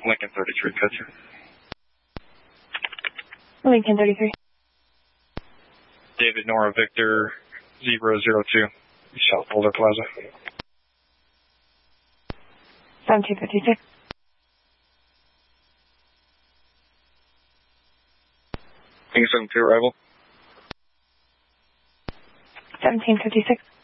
Lincoln 33, cut you. Lincoln 33. David Nora Victor 002, South Boulder Plaza. 1756. King 72 arrival. 1756.